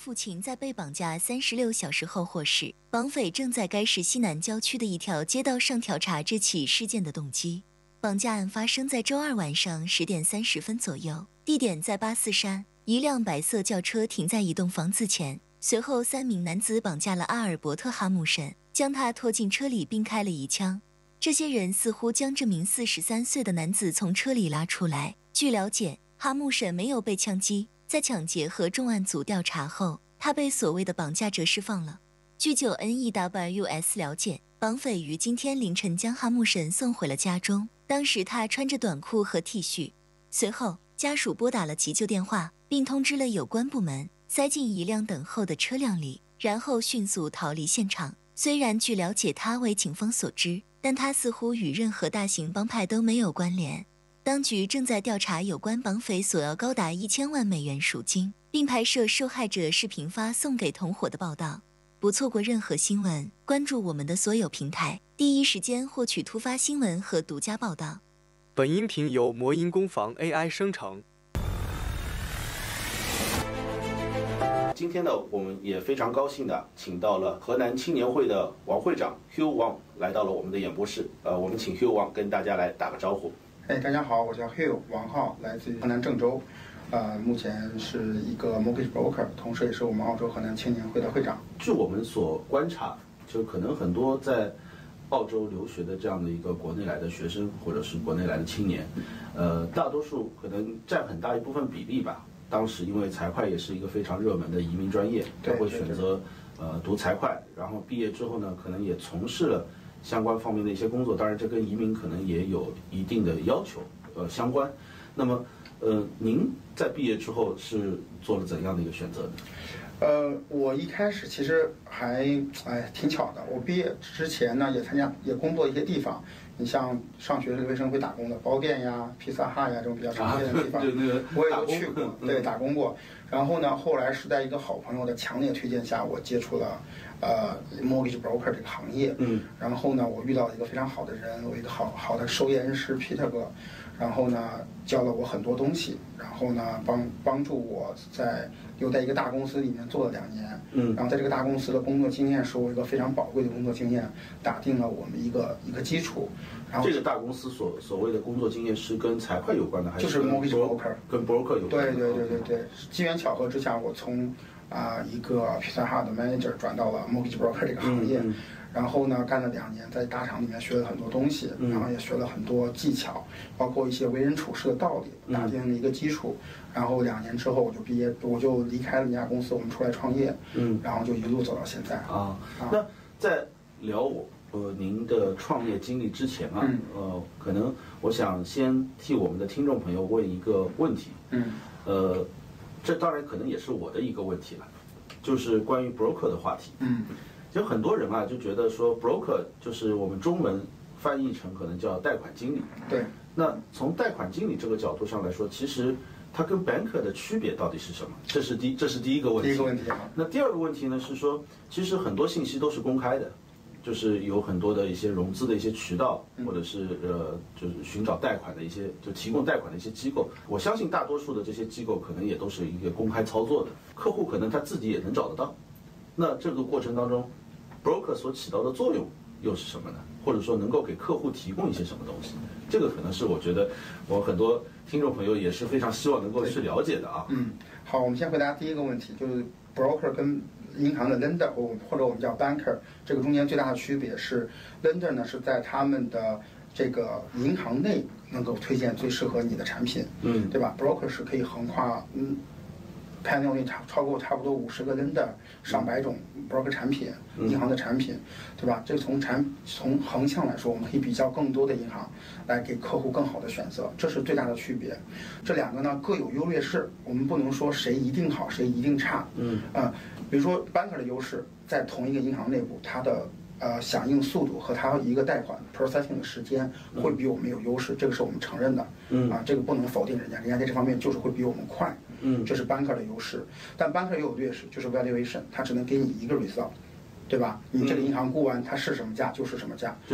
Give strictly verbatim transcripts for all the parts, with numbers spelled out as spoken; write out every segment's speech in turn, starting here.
父亲在被绑架三十六小时后获释，绑匪正在该市西南郊区的一条街道上调查这起事件的动机。绑架案发生在周二晚上十点三十分左右，地点在巴斯山，一辆白色轿车停在一栋房子前。随后，三名男子绑架了阿尔伯特·哈姆什，将他拖进车里并开了一枪。这些人似乎将这名四十三岁的男子从车里拉出来。据了解，哈姆什没有被枪击。在抢劫和重案组调查后，他被所谓的绑架者释放了。据九 N E W S 了解，绑匪于今天凌晨将哈姆什送回了家中，当时他穿着短裤和 T 恤。随后，家属拨打了急救电话，并通知了有关部门，塞进一辆等候的车辆里，然后迅速逃离现场。虽然据了解他为警方所知，但他似乎与任何大型帮派都没有关联。当局正在调查有关绑匪索要高达一千万美元赎金，并拍摄受害者视频发送给同伙的报道。不错过任何新闻，关注我们的所有平台，第一时间获取突发新闻和独家报道。 本音频由魔音工坊 A I 生成。 今天呢，我们也非常高兴的请到了河南青年会的王会长 Hugh Wang 来到了我们的演播室。呃，我们请 Hugh Wang 跟大家来打个招呼。 哎，大家好，我叫 Hugh 王浩，来自于河南郑州，呃，目前是一个 mortgage broker， 同时也是我们澳洲河南青年会的会长。 据我们所观察，就可能很多在澳洲留学的这样的一个国内来的学生，或者是国内来的青年，呃，大多数可能占很大一部分比例吧。当时因为财会也是一个非常热门的移民专业，他会选择呃读财会，然后毕业之后呢，可能也从事了相关方面的一些工作，当然这跟移民可能也有一定的要求，呃，相关。那么，呃，您在毕业之后是做了怎样的一个选择呢？ 呃，我一开始其实还哎挺巧的，我毕业之前呢也参加也工作一些地方，你像上学这个卫生会打工的包店呀、披萨哈呀这种比较常见的地方， 啊、就那个我也都去过，对，打工过。然后呢，后来是在一个好朋友的强烈推荐下，我接触了呃 mortgage broker 这个行业。嗯。然后呢，我遇到了一个非常好的人，我一个好好的收益恩师 Peter 哥，然后呢教了我很多东西，然后呢帮帮助我在又在一个大公司里面做了两年。嗯。然后在这个大公司的工作经验是我一个非常宝贵的工作经验，打定了我们一个一个基础。然后这个大公司所所谓的工作经验是跟财会有关的，还是就是 mortgage broker 跟 broker 有关的？ 对对对对对，机缘巧合之下，我从啊、呃、一个 Pizza Hut 的 manager 转到了 mortgage broker 这个行业，嗯嗯、然后呢干了两年，在大厂里面学了很多东西，嗯、然后也学了很多技巧，包括一些为人处事的道理，打定了一个基础。嗯、然后两年之后我就毕业，我就离开了那家公司，我们出来创业，嗯，然后就一路走到现在啊。啊那在聊我。呃，您的创业经历之前啊，嗯、呃，可能我想先替我们的听众朋友问一个问题，嗯，呃，这当然可能也是我的一个问题了，就是关于 broker 的话题，嗯，就很多人啊就觉得说 broker 就是我们中文翻译成可能叫贷款经理， 对， 那从贷款经理这个角度上来说，其实它跟 banker 的区别到底是什么？这是第这是第一个问题。 第一个问题啊。 那第二个问题呢是说，其实很多信息都是公开的。就是有很多的一些融资的一些渠道，或者是呃，就是寻找贷款的一些，就提供贷款的一些机构。我相信大多数的这些机构可能也都是一个公开操作的，客户可能他自己也能找得到。那这个过程当中 ，broker 所起到的作用又是什么呢？或者说能够给客户提供一些什么东西？这个可能是我觉得我很多听众朋友也是非常希望能够去了解的啊。 嗯，好，我们先回答第一个问题，就是 broker 跟银行的 lender 或或者我们叫 banker， 这个中间最大的区别是 lender 呢是在他们的这个银行内能够推荐最适合你的产品，嗯，对吧 ？broker 是可以横跨嗯 panel 内超超过差不多五十个 lender， 上百种 broker 产品，银行的产品，对吧？这个从产从横向来说，我们可以比较更多的银行，来给客户更好的选择，这是最大的区别。这两个呢各有优劣势，我们不能说谁一定好，谁一定差，嗯，呃。比如说 banker 的优势，在同一个银行内部，它的呃响应速度和它一个贷款 processing 的时间会比我们有优势，这个是我们承认的，嗯啊，这个不能否定人家，人家在这方面就是会比我们快，嗯，这是 banker 的优势。但 banker 也有劣势，就是 valuation， 它只能给你一个 result， 对吧？你这个银行估完它是什么价就是什么价， 就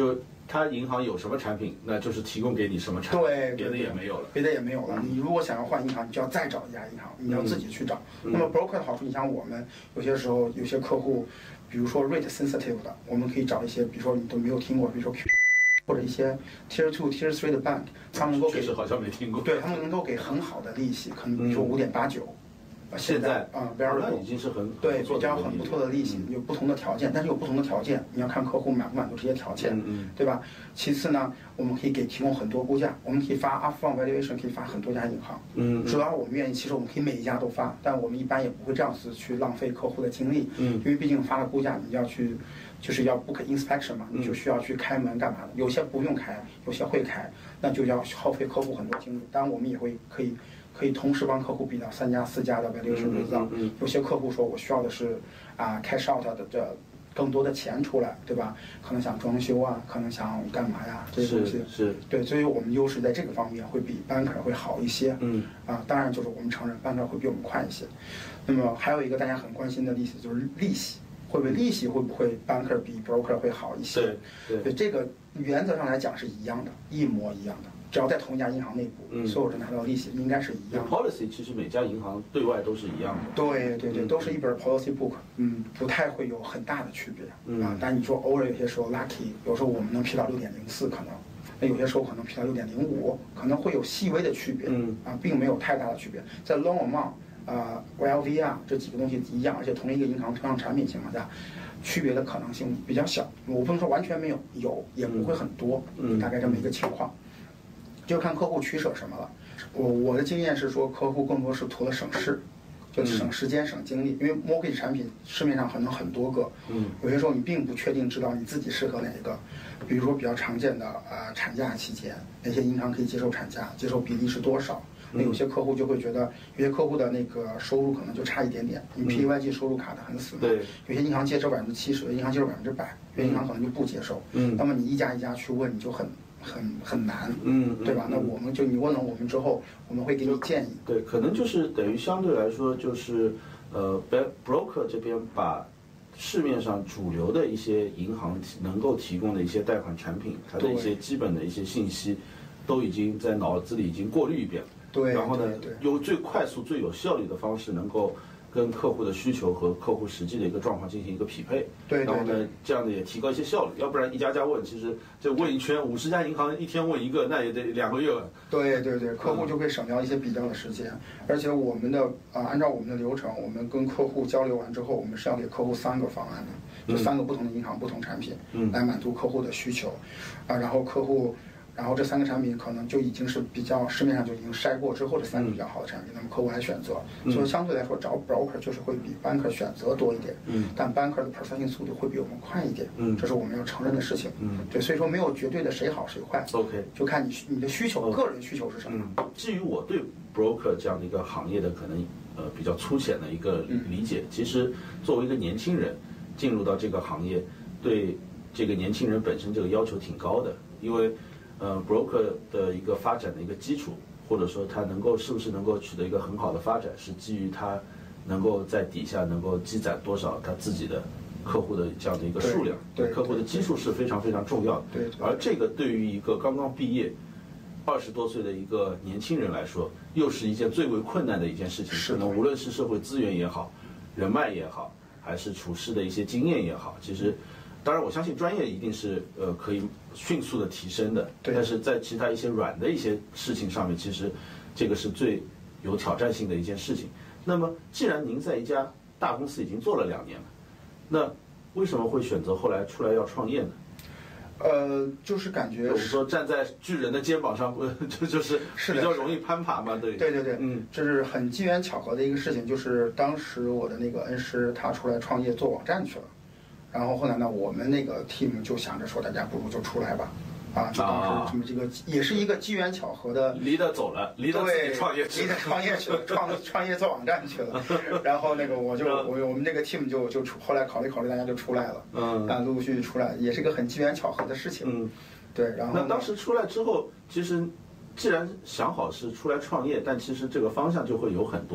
它银行有什么产品，那就是提供给你什么产品， 对， 别的也没有了， 别的也没有了。 嗯、 你如果想要换银行，你就要再找一家银行，你要自己去找。嗯、那么 broker 的好处，你像我们有些时候有些客户，比如说 rate sensitive 的，我们可以找一些，比如说你都没有听过，比如说 Q。或者一些 tier two、tier three 的 bank， 他们能够给， 确实好像没听过。 对，他们能够给很好的利息，可能比如说五点八九。 现在啊 ，very good，已经是很对，比较很不错的利息，有不同的条件，但是有不同的条件，你要看客户满不满足这些条件， 嗯对吧？其次呢，我们可以给提供很多估价，我们可以发 upfront valuation， 可以发很多家银行， 嗯， 只要我们愿意，其实我们可以每一家都发，但我们一般也不会这样子去浪费客户的精力， 嗯， 因为毕竟发了估价，你要去。就是要 book inspection 嘛，你就需要去开门干嘛的？有些不用开，有些会开，那就要耗费客户很多精力。当然，我们也会可以可以同时帮客户比到三家、四家的 valuation result。有些客户说我需要的是啊 cash out 的这更多的钱出来，对吧？可能想装修啊，可能想干嘛呀？这些东西是对，所以我们优势在这个方面会比 banker 会好一些。 嗯啊，当然就是我们承认 banker 会比我们快一些。那么还有一个大家很关心的例子就是利息。会不会利息会不会 banker 比 broker 会好一些？ 对对， 对这个原则上来讲是一样的，一模一样的。只要在同一家银行内部， 嗯、 所有人拿到利息应该是一样的。 policy 其实每家银行对外都是一样的。 对对对，都是一本 policy book， 嗯，不太会有很大的区别、 嗯、 啊。但你说偶尔有些时候 lucky， 有时候我们能批到六点零四可能。那有些时候可能批到六点零五，可能会有细微的区别， 嗯啊，并没有太大的区别。在 loan amount 啊、呃、L V 啊这几个东西一样，而且同一个银行同样产品情况下。区别的可能性比较小，我不能说完全没有，有也不会很多， 嗯， 大概这么一个情况，就看客户取舍什么了。我我的经验是说，客户更多是图了省事，就省时间、省精力，因为 mortgage 产品市面上可能很多个， 嗯， 有些时候你并不确定知道你自己适合哪一个，比如说比较常见的呃产假期间，哪些银行可以接受产假，接受比例是多少。那有些客户就会觉得，有些客户的那个收入可能就差一点点，因为 P A Y G 收入卡得很死嘛。 对。 有些银行接受百分之七十，有些银行接受百分之百，有些银行可能就不接受。 嗯。 那么你一家一家去问，你就很很很难。 嗯。 对吧？那我们就你问了我们之后，我们会给你建议。 对，可能就是等于相对来说就是呃 ，broker 这边把市面上主流的一些银行能够提供的一些贷款产品，它的一些基本的一些信息，都已经在脑子里已经过滤一遍了。 对， 然后呢，用最快速、最有效率的方式，能够跟客户的需求和客户实际的一个状况进行一个匹配。 对， 然后呢，这样的也提高一些效率。要不然一家家问，其实这问一圈，五十家银行一天问一个，那也得两个月了。 对对对，客户就会省掉一些比较的时间。而且我们的啊，按照我们的流程，我们跟客户交流完之后，我们是要给客户三个方案的，就三个不同的银行、不同产品， 嗯， 来满足客户的需求。啊，然后客户。然后这三个产品可能就已经是比较市面上就已经筛过之后这三个比较好的产品，那么客户来选择，所以相对来说找 broker 就是会比 banker 选择多一点， 嗯， 但 banker 的 processing 速度会比我们快一点， 嗯， 这是我们要承认的事情， 嗯， 对，所以说没有绝对的谁好谁坏 ，OK， 就看你你的需求，个人需求是什么。 嗯，至于我对 broker 这样的一个行业的可能呃比较粗浅的一个理解，其实作为一个年轻人进入到这个行业，对这个年轻人本身这个要求挺高的，因为。呃 ，broker 的一个发展的一个基础，或者说他能够是不是能够取得一个很好的发展，是基于他能够在底下能够积攒多少他自己的客户的这样的一个数量， 对， 客户的基数是非常非常重要的。 对， 而这个对于一个刚刚毕业二十多岁的一个年轻人来说，又是一件最为困难的一件事情。可能无论是社会资源也好，人脉也好，还是处事的一些经验也好，其实。当然，我相信专业一定是呃可以迅速的提升的，但是在其他一些软的一些事情上面，其实这个是最有挑战性的一件事情。那么，既然您在一家大公司已经做了两年了，那为什么会选择后来出来要创业呢？ 呃，就是感觉我们说站在巨人的肩膀上，就就是比较容易攀爬嘛，对。 对对对， 嗯， 这是很机缘巧合的一个事情，就是当时我的那个恩师他出来创业做网站去了。然后后来呢，我们那个 team 就想着说，大家不如就出来吧，啊，就当时这么这个也是一个机缘巧合的， 离得走了，离得自己创业去了， 离得创业去了，创创业做网站去了。然后那个我就我我们这个 team 就就出，后来考虑考虑，大家就出来了， 嗯， 啊，陆陆续续出来，也是个很机缘巧合的事情， 嗯， 对。然后那当时出来之后，其实既然想好是出来创业，但其实这个方向就会有很多。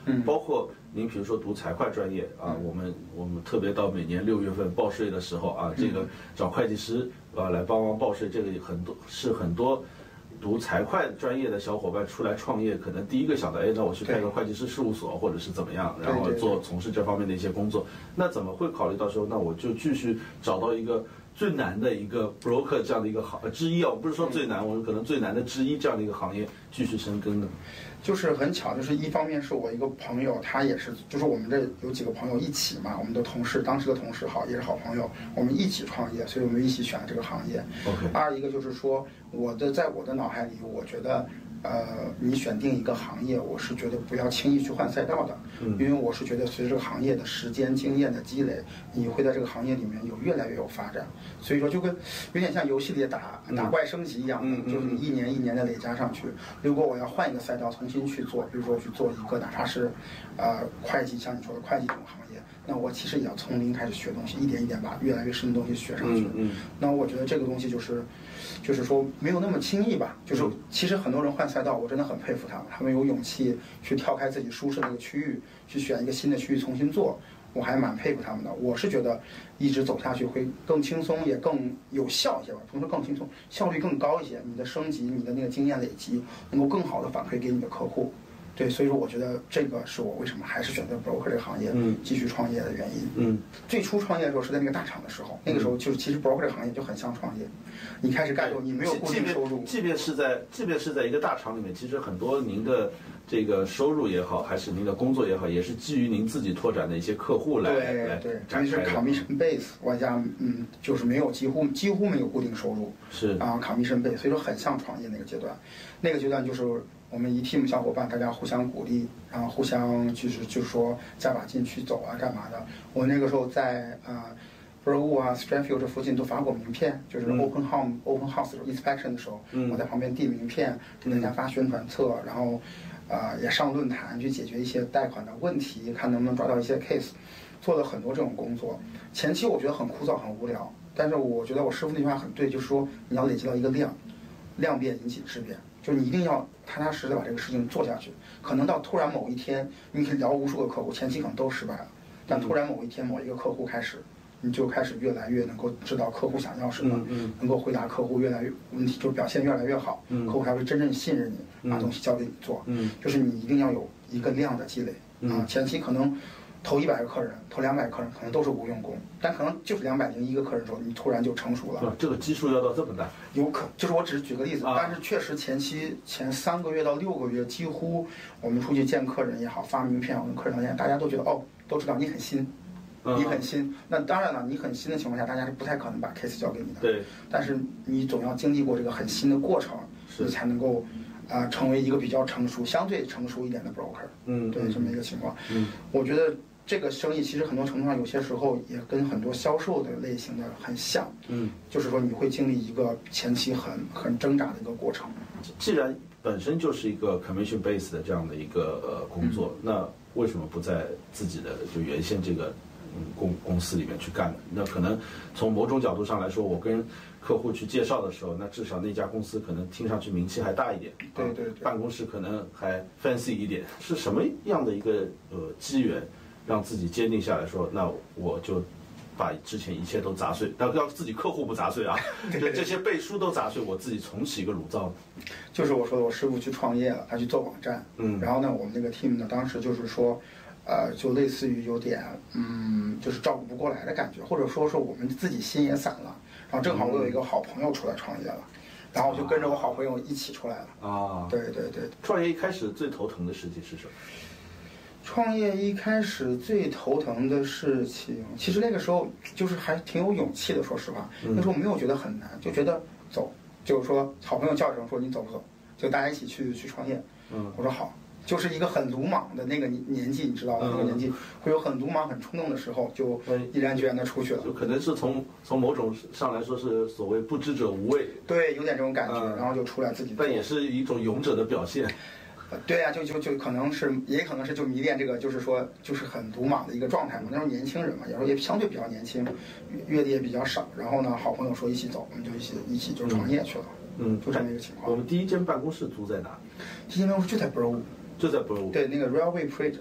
嗯，包括您比如说读财会专业啊，我们我们特别到每年六月份报税的时候啊，这个找会计师啊来帮忙报税，这个很多是很多读财会专业的小伙伴出来创业，可能第一个想到，哎，那我去开个会计师事务所，或者是怎么样，然后做从事这方面的一些工作。那怎么会考虑到说，那我就继续找到一个最难的一个 broker 这样的一个行之一啊，我不是说最难，我可能最难的之一这样的一个行业继续深耕呢？ 就是很巧，就是一方面是我一个朋友，他也是，就是我们这有几个朋友一起嘛，我们的同事，当时的同事好也是好朋友，我们一起创业，所以我们一起选了这个行业。 OK。 二一个就是说，我的在我的脑海里，我觉得。呃，你选定一个行业，我是觉得不要轻易去换赛道的，嗯、因为我是觉得随着这个行业的时间经验的积累，你会在这个行业里面有越来越有发展。所以说，就跟有点像游戏里打打怪升级一样的，嗯、就是你一年一年的累加上去。如果我要换一个赛道重新去做，比如说去做一个哪怕是呃会计，像你说的会计这种行业，那我其实也要从零开始学东西，一点一点把越来越深的东西学上去。嗯嗯、那我觉得这个东西就是。就是说没有那么轻易吧，就是其实很多人换赛道，我真的很佩服他们，他们有勇气去跳开自己舒适的一个区域，去选一个新的区域重新做，我还蛮佩服他们的。我是觉得一直走下去会更轻松，也更有效一些吧，不是更轻松，效率更高一些，你的升级，你的那个经验累积，能够更好的反馈给你的客户。对，所以说我觉得这个是我为什么还是选择 broker 这个行业继续创业的原因。嗯，最初创业的时候是在那个大厂的时候，那个时候就是其实 broker 这个行业就很像创业，你开始干的时候你没有固定收入， 即便是在即便是在一个大厂里面，其实很多您的这个收入也好，还是您的工作也好，也是基于您自己拓展的一些客户来对来对，因为是 commission base 外加嗯就是没有几乎几乎没有固定收入， 是啊 commission base， 所以说很像创业那个阶段，那个阶段就是。我们一 team 小伙伴，大家互相鼓励，然后互相就是就是说加把劲去走啊，干嘛的？我那个时候在呃 Burwood 啊 Strathfield 这附近都发过名片，就是 open home、嗯、open house inspection 的时候，嗯、我在旁边递名片，给大家发宣传册，然后呃也上论坛去解决一些贷款的问题，看能不能抓到一些 case， 做了很多这种工作。前期我觉得很枯燥很无聊，但是我觉得我师傅那句话很对，就是说你要累积到一个量，量变引起质变。就是你一定要踏踏实实的把这个事情做下去，可能到突然某一天，你可以聊无数个客户，前期可能都失败了，但突然某一天某一个客户开始，你就开始越来越能够知道客户想要什么，嗯嗯、能够回答客户越来越问题，就是表现越来越好，嗯、客户才会真正信任你，把东西交给你做。嗯、就是你一定要有一个量的积累、嗯、啊，前期可能。投一百个客人，投两百个客人，可能都是无用功，但可能就是两百零一个客人的时候，你突然就成熟了。 啊、这个基数要到这么大？ 有可，就是我只是举个例子，啊、但是确实前期前三个月到六个月，几乎我们出去见客人也好，发名片，我跟客人聊天，大家都觉得哦，都知道你很新，你很新。那当然了，你很新的情况下，大家是不太可能把 case 交给你的。 对。 但是你总要经历过这个很新的过程，你才能够。啊、呃，成为一个比较成熟、相对成熟一点的 broker， 嗯，对，这么一个情况。嗯，我觉得这个生意其实很多程度上，有些时候也跟很多销售的类型的很像。嗯，就是说你会经历一个前期很很挣扎的一个过程。 既然本身就是一个 commission base 的这样的一个呃工作，嗯、那为什么不在自己的就原先这个嗯公公司里面去干呢？那可能从某种角度上来说，我跟客户去介绍的时候，那至少那家公司可能听上去名气还大一点， 对对对， 办公室可能还 fancy 一点。是什么样的一个呃机缘，让自己坚定下来说，那我就把之前一切都砸碎，但要自己客户不砸碎啊，就这些背书都砸碎，我自己重启一个炉灶。 就是我说的，我师傅去创业了，他去做网站，嗯，然后呢，我们那个 team 呢，当时就是说。呃，就类似于有点，嗯，就是照顾不过来的感觉，或者说是我们自己心也散了。然后正好我有一个好朋友出来创业了，然后我就跟着我好朋友一起出来了。啊，对对对。 创业一开始最头疼的事情是什么？ 创业一开始最头疼的事情，其实那个时候就是还挺有勇气的，说实话，那时候没有觉得很难，就觉得走，就是说好朋友叫一声说你走不走，就大家一起去去创业。嗯，我说好。就是一个很鲁莽的那个年纪，你知道吗？嗯、那个年纪会有很鲁莽、很冲动的时候，就毅然决然的出去了。 就可能是从从某种上来说是所谓不知者无畏。 对，有点这种感觉，嗯、然后就出来自己做。 但也是一种勇者的表现。 对呀、啊，就就就可能是，也可能是就迷恋这个，就是说，就是很鲁莽的一个状态嘛。那时候年轻人嘛，有时候也相对比较年轻，阅历也比较少。然后呢，好朋友说一起走，我们就一起一起就创业去了。嗯，就这么一个情况。 我们第一间办公室租在哪里？ 第一间办公室就在 Burwood。 就在 Burwood， 对，那个 Railway Parade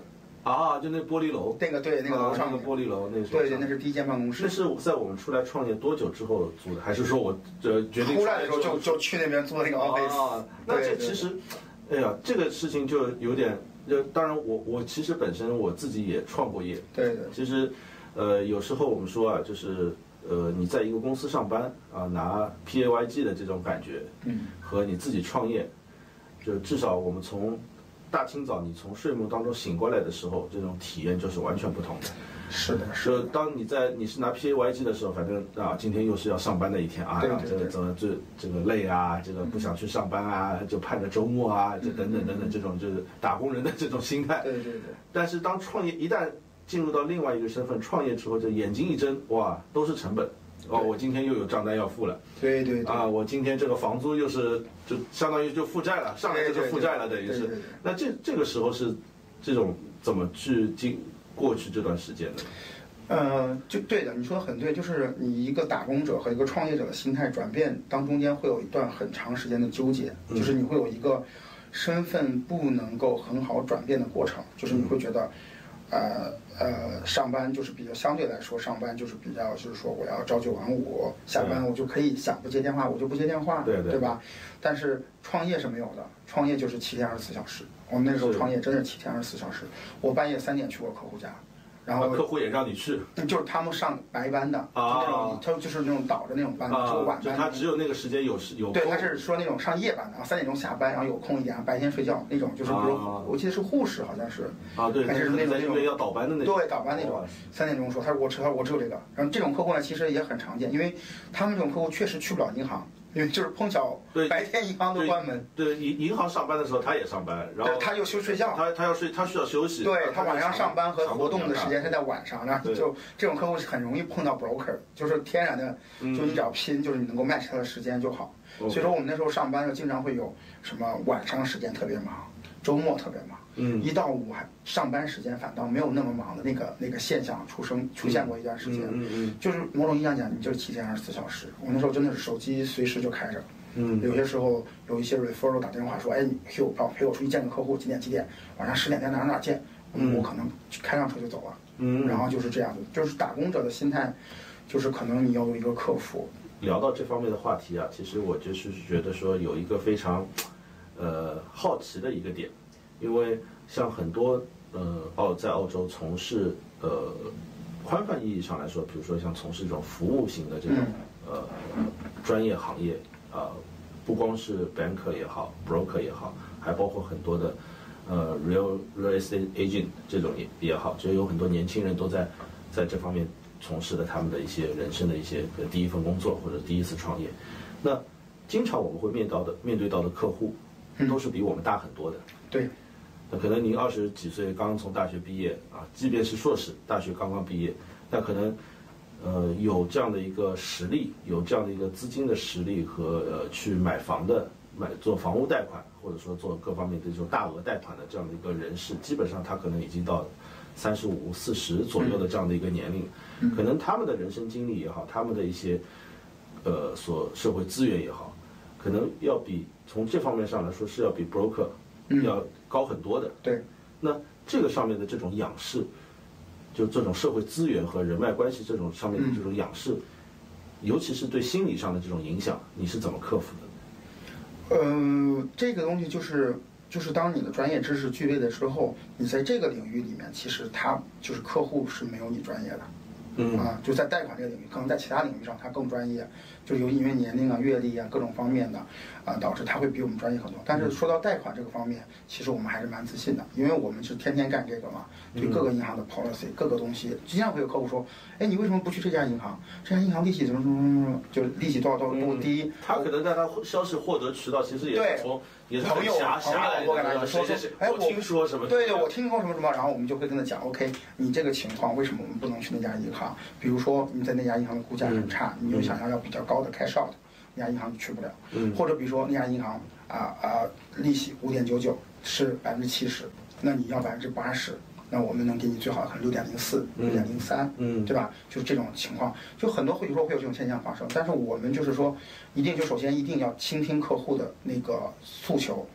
啊，就那玻璃楼， 那个对那个楼上那个玻璃楼，那是对对，那是第一间办公室。 那是在我们出来创业多久之后租的，还是说我这决定出来的时候就就去那边租那个 office？ 啊，那这其实，哎呀，这个事情就有点，就当然我我其实本身我自己也创过业， 对对， 其实，呃，有时候我们说啊，就是呃，你在一个公司上班啊，拿 P A Y G 的这种感觉， 嗯， 和你自己创业，就至少我们从大清早你从睡梦当中醒过来的时候，这种体验就是完全不同的。 是的，是的。当你在你是拿 P A Y G 的时候，反正啊，今天又是要上班的一天啊，这个怎么这这个累啊，这个不想去上班啊，就盼着周末啊，这等等等等这种就是打工人的这种心态。 对对对。 但是当创业一旦进入到另外一个身份，创业之后，就眼睛一睁，哇，都是成本。哦，我今天又有账单要付了。 对对对。 啊，我今天这个房租又是就相当于就负债了，上来就是负债了，等于是。那这这个时候是这种怎么去经过去这段时间的？ 呃，就对的，你说的很对，就是你一个打工者和一个创业者的心态转变当中间会有一段很长时间的纠结， 嗯、 就是你会有一个身份不能够很好转变的过程，就是你会觉得。呃呃，上班就是比较相对来说，上班就是比较就是说我要朝九晚五，下班我就可以想不接电话我就不接电话， 对对， 对吧？但是创业是没有的，创业就是七天二十四小时。我们那时候创业真的是七天二十四小时，我半夜三点去过客户家。然后客户也让你去， 就是他们上白班的，啊、就那种他就是那种倒着那种班， 啊、 就晚班。 就他只有那个时间有有空。 对，他是说那种上夜班的，然后三点钟下班，然后有空一点，白天睡觉那种，就是比如、啊、我记得是护士好像是啊，对， 还是那种那种要倒班的那种， 对，倒班那种。三点钟说，他说我只他说我只有这个，然后这种客户呢其实也很常见，因为他们这种客户确实去不了银行。因为就是碰巧白天银行都关门， 对银银行上班的时候他也上班，然后他又休睡觉， 他他要睡，他需要休息， 对他晚上上班和活动的时间是在晚上，然后就这种客户很容易碰到 broker， 就是天然的，就你只要拼，就是你能够 match 他的时间就好。所以说我们那时候上班就经常会有什么晚上时间特别忙，周末特别忙。 嗯， 一到五还上班时间反倒没有那么忙的那个那个现象出生出现过一段时间， 嗯 嗯, 嗯， 就是某种意义上讲，你就是七天二十四小时。我那时候真的是手机随时就开着， 嗯， 有些时候有一些 referral 打电话说，哎，你 Hugh 帮我陪我出去见个客户，几点几点，晚上十点在哪哪哪见，嗯，我可能开上车就走了， 嗯， 然后就是这样子，就是打工者的心态，就是可能你要有一个克服。 聊到这方面的话题啊，其实我就是觉得说有一个非常，呃，好奇的一个点。因为像很多呃澳在澳洲从事呃宽泛意义上来说，比如说像从事这种服务型的这种呃专业行业啊、呃，不光是 banker 也好 ，broker 也好，还包括很多的呃 real real estate agent 这种也也好，就有很多年轻人都在在这方面从事的他们的一些人生的一些第一份工作或者第一次创业。那经常我们会面到的面对到的客户，都是比我们大很多的。 对。 那可能您二十几岁刚刚从大学毕业啊，即便是硕士，大学刚刚毕业，那可能，呃，有这样的一个实力，有这样的一个资金的实力和呃去买房的、买做房屋贷款，或者说做各方面的这种大额贷款的这样的一个人士，基本上他可能已经到三十五、四十左右的这样的一个年龄，可能他们的人生经历也好，他们的一些呃所社会资源也好，可能要比从这方面上来说是要比 broker 要高很多的。 对， 那这个上面的这种仰视，就这种社会资源和人脉关系这种上面的这种仰视，嗯、尤其是对心理上的这种影响，你是怎么克服的？呃，这个东西就是就是当你的专业知识具备了之后，你在这个领域里面，其实他就是客户是没有你专业的。 嗯啊，就在贷款这个领域，可能在其他领域上他更专业，就有因为年龄啊、阅历啊各种方面的，啊，导致他会比我们专业很多。但是说到贷款这个方面，其实我们还是蛮自信的，因为我们是天天干这个嘛，对各个银行的 policy、各个东西，经常会有客户说，哎，你为什么不去这家银行？这家银行利息怎么怎么怎么，就利息多少多少多低？ 他可能在他消息获得渠道其实也是从也是朋友狭狭来的， 我给他说说，哎，我听说什么？ 对对，我听说什么什么，然后我们就会跟他讲 ，OK， 你这个情况为什么我们不能去那家银行？比如说你在那家银行的估价很差， 嗯、 你又想要要比较高的 cash out， 那家银行你去不了。 嗯、 或者比如说那家银行啊啊、呃、利息五点九九是百分之七十，那你要百分之八十，那我们能给你最好的可能六点零四、六点零三， 嗯， 对吧？就是这种情况，就很多会说会有这种现象发生，但是我们就是说，一定就首先一定要倾听客户的那个诉求。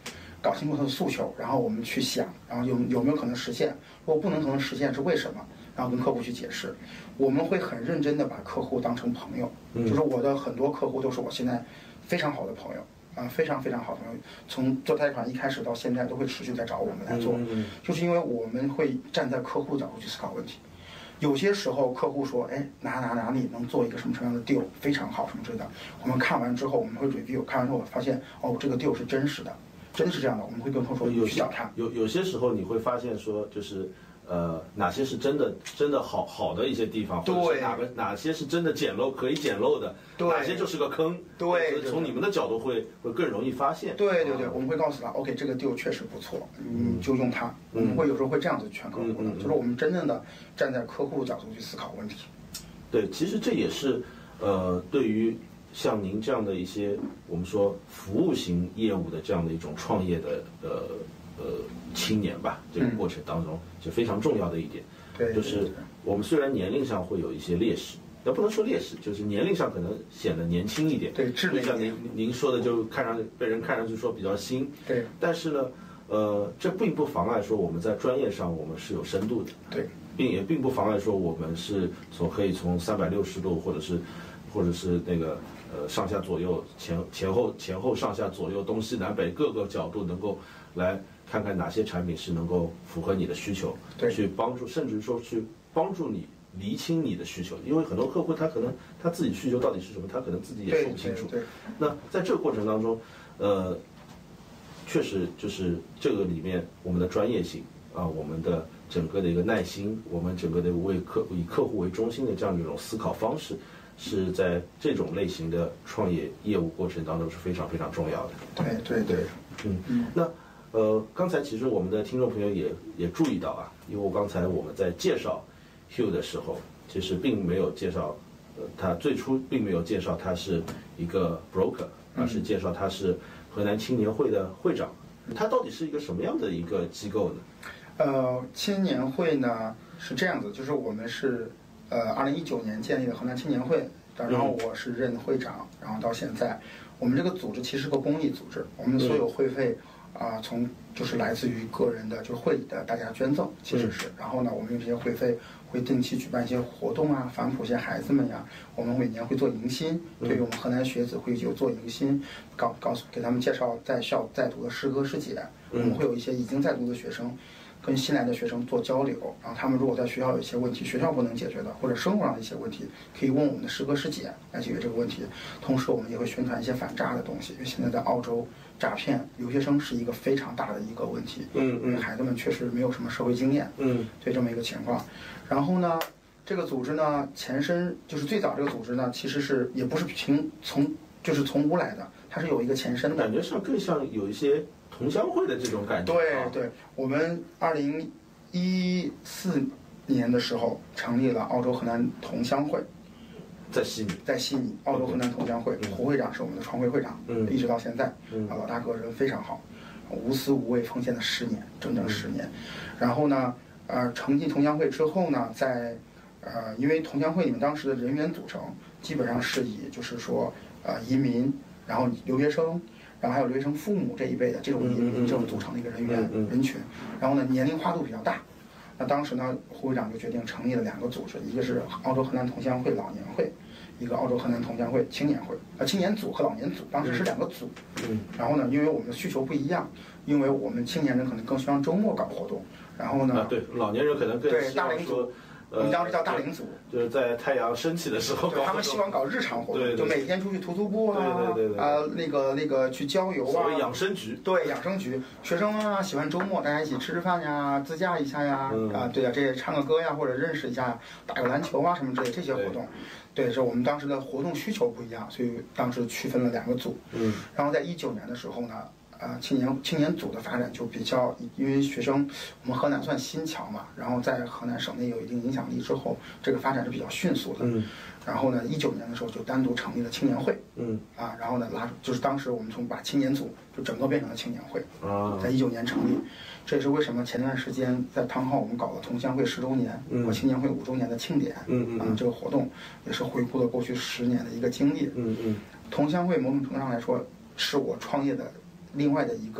搞清楚他的诉求，然后我们去想，然后有有没有可能实现，如果不能可能实现是为什么，然后跟客户去解释。我们会很认真的把客户当成朋友，就是我的很多客户都是我现在非常好的朋友啊，非常非常好的朋友，从做贷款一开始到现在都会持续在找我们来做，就是因为我们会站在客户角度去思考问题。有些时候客户说，哎，哪哪哪里能做一个什么什么样的 deal 非常好什么之类的，我们看完之后我们会 review， 看完之后发现，哦，这个 deal 是真实的，真的是这样的，我们会跟客户说去找他。 有有些时候你会发现说，就是呃哪些是真的真的好好的一些地方，或者是哪个哪些是真的捡漏可以捡漏的，哪些就是个坑， 对， 从你们的角度会会更容易发现。 对对对，我们会告诉他 ，OK， 这个 deal 确实不错，嗯，就用它。我们会有时候会这样子劝客户的，就是我们真正的站在客户角度去思考问题。 对，其实这也是呃对于像您这样的一些我们说服务型业务的这样的一种创业的呃呃青年吧，这个过程当中就非常重要的一点， 对， 就是我们虽然年龄上会有一些劣势，也不能说劣势，就是年龄上可能显得年轻一点， 对，智能就像您您说的，就看上去被人看上去说比较新， 对， 但是呢，呃，这并不妨碍说我们在专业上我们是有深度的， 对， 并也并不妨碍说我们是从可以从三百六十度或者是或者是那个呃上下左右前前后前后上下左右东西南北各个角度能够来看看哪些产品是能够符合你的需求， 对， 去帮助甚至说去帮助你厘清你的需求，因为很多客户他可能他自己需求到底是什么，他可能自己也说不清楚。 对对对， 那在这个过程当中，呃，确实就是这个里面我们的专业性啊，我们的整个的一个耐心，我们整个的为客以客户为中心的这样的一种思考方式，是在这种类型的创业业务过程当中是非常非常重要的。 对对对， 嗯嗯，那。呃，刚才其实我们的听众朋友也也注意到啊，因为我刚才我们在介绍 Hugh 的时候，其实并没有介绍，呃，他最初并没有介绍他是一个 broker， 而是介绍他是河南青年会的会长。他到底是一个什么样的一个机构呢？ 呃，青年会呢是这样子，就是我们是呃二零一九年建立的河南青年会，然后我是任会长，然后到现在，我们这个组织其实是个公益组织，我们所有会费。啊，从就是来自于个人的，就是会里的大家捐赠，其实是。然后呢，我们用这些会费会定期举办一些活动啊，反哺一些孩子们呀。我们每年会做迎新，对于我们河南学子会有做迎新，告告诉给他们介绍在校在读的师哥师姐。我们会有一些已经在读的学生，跟新来的学生做交流。然后他们如果在学校有一些问题，学校不能解决的，或者生活上的一些问题，可以问我们的师哥师姐来解决这个问题。同时，我们也会宣传一些反诈的东西，因为现在在澳洲。诈骗留学生是一个非常大的一个问题， 嗯嗯， 孩子们确实没有什么社会经验， 嗯， 对这么一个情况。然后呢，这个组织呢前身就是最早这个组织呢，其实是也不是凭从就是从无来的，它是有一个前身的， 感觉上更像有一些同乡会的这种感觉。 对对，我们二零一四年的时候成立了澳洲河南同乡会。 在悉尼， 在悉尼，澳洲河南同乡会，胡会长是我们的创会会长， 嗯， 一直到现在， 嗯， 啊，老大哥人非常好，无私无畏奉献了十年，整整十年。然后呢，呃，成立同乡会之后呢，在呃，因为同乡会里面当时的人员组成基本上是以就是说呃移民，然后留学生，然后还有留学生父母这一辈的这种移民这种组成的一个人员人群，然后呢年龄跨度比较大。那当时呢，胡会长就决定成立了两个组织，一个是澳洲河南同乡会老年会，一个澳洲河南同乡会青年会，呃，青年组和老年组，当时是两个组。 嗯。 然后呢，因为我们的需求不一样，因为我们青年人可能更希望周末搞活动，然后呢， 啊，对，老年人可能更对大龄组。我们当时叫大龄组， 就是在太阳升起的时候搞活动， 他们希望搞日常活动， 对对对， 就每天出去徒徒步啊， 对对对对啊，那个那个去郊游啊， 所谓养生局， 对养生局，学生啊喜欢周末大家一起吃吃饭呀，自驾一下呀， 嗯、 啊对呀，这唱个歌呀，或者认识一下，打个篮球啊什么之类这些活动，对，这我们当时的活动需求不一样，所以当时区分了两个组， 嗯， 然后在一九年的时候呢。啊，青年青年组的发展就比较，因为学生我们河南算新侨嘛，然后在河南省内有一定影响力之后，这个发展是比较迅速的。 嗯。 然后呢，一九年的时候就单独成立了青年会。 嗯。 啊，然后呢拉就是当时我们从把青年组就整个变成了青年会。 啊。 在一九年成立，这也是为什么前段时间在汤浩我们搞了同乡会十周年和青年会五周年的庆典。 嗯嗯。 啊，这个活动也是回顾了过去十年的一个经历。 嗯嗯。 同乡会某种程度上来说，是我创业的。另外的一个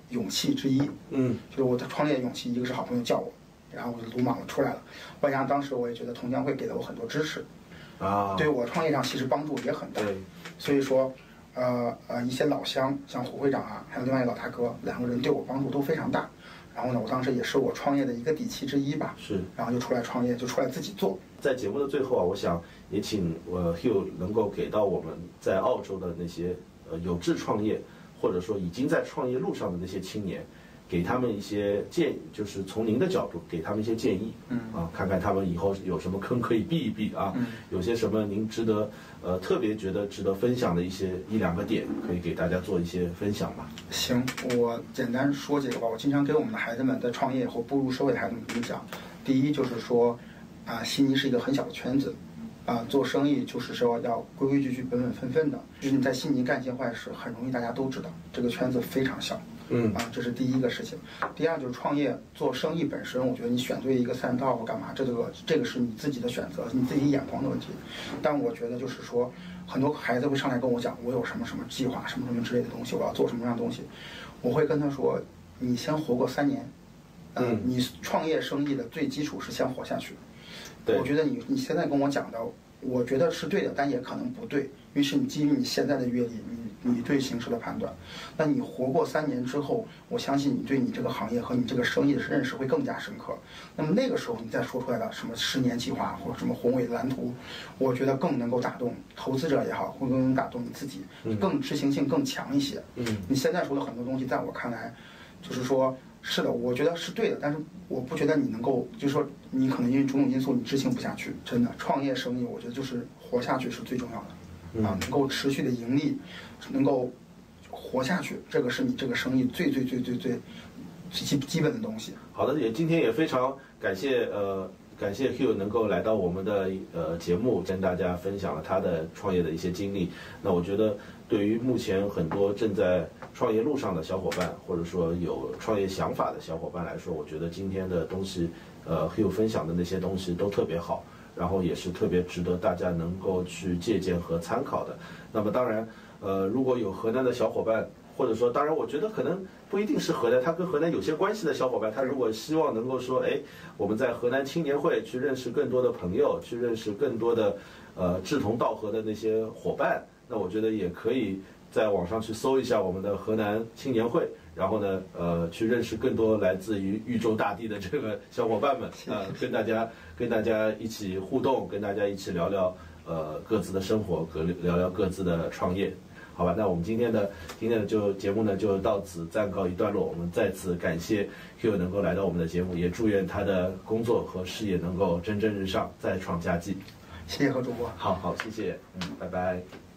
勇气之一。 嗯， 就是我的创业勇气，一个是好朋友叫我，然后我就鲁莽的出来了。外加当时我也觉得同江会给了我很多支持， 啊， 对我创业上其实帮助也很大。 对， 所以说，呃呃，一些老乡，像胡会长啊，还有另外一个老大哥，两个人对我帮助都非常大。然后呢，我当时也是我创业的一个底气之一吧。 是， 然后就出来创业，就出来自己做。 在节目的最后啊，我想也请呃 Hugh 能够给到我们在澳洲的那些呃有志创业，或者说已经在创业路上的那些青年，给他们一些建议，就是从您的角度给他们一些建议， 嗯啊，看看他们以后有什么坑可以避一避啊， 嗯有些什么您值得呃特别觉得值得分享的一些一两个点，可以给大家做一些分享吧。 行，我简单说几个吧。我经常给我们的孩子们在创业或步入社会的孩子们跟你讲，第一就是说，啊，悉尼是一个很小的圈子，啊，做生意就是说要规规矩矩、本本分分的。就是你在悉尼干一些坏事，很容易大家都知道，这个圈子非常小。 嗯啊，这是第一个事情。第二就是创业做生意本身，我觉得你选对一个赛道或干嘛，这个这个是你自己的选择，你自己眼光的问题。但我觉得就是说，很多孩子会上来跟我讲，我有什么什么计划，什么什么之类的东西，我要做什么样的东西，我会跟他说，你先活过三年。嗯， 嗯你创业生意的最基础是先活下去。 对， 我觉得你你现在跟我讲的，我觉得是对的，但也可能不对，因为是你基于你现在的阅历，你你对形势的判断。那你活过三年之后，我相信你对你这个行业和你这个生意的认识会更加深刻。那么那个时候你再说出来的什么十年计划或者什么宏伟的蓝图，我觉得更能够打动投资者也好，会更能打动你自己，更执行性更强一些。 嗯， 你现在说的很多东西，在我看来，就是说。是的，我觉得是对的，但是我不觉得你能够，就是说你可能因为种种因素你执行不下去。真的，创业生意我觉得就是活下去是最重要的，啊，能够持续的盈利，能够活下去，这个是你这个生意最最最最最基基本的东西。 好的，也今天也非常感谢呃。感谢 Hugh 能够来到我们的呃节目，跟大家分享了他的创业的一些经历。那我觉得，对于目前很多正在创业路上的小伙伴，或者说有创业想法的小伙伴来说，我觉得今天的东西，呃 Hugh 分享的那些东西都特别好，然后也是特别值得大家能够去借鉴和参考的。那么当然，呃，如果有河南的小伙伴，或者说，当然，我觉得可能不一定是河南，他跟河南有些关系的小伙伴，他如果希望能够说，哎，我们在河南青年会去认识更多的朋友，去认识更多的呃志同道合的那些伙伴，那我觉得也可以在网上去搜一下我们的河南青年会，然后呢，呃，去认识更多来自于豫州大地的这个小伙伴们，呃，跟大家跟大家一起互动，跟大家一起聊聊呃各自的生活，各聊聊各自的创业。好吧，那我们今天的今天的就节目呢就到此暂告一段落。我们再次感谢 Hugh 能够来到我们的节目，也祝愿他的工作和事业能够蒸蒸日上，再创佳绩。 谢谢何主播。 好好，谢谢，嗯，拜拜。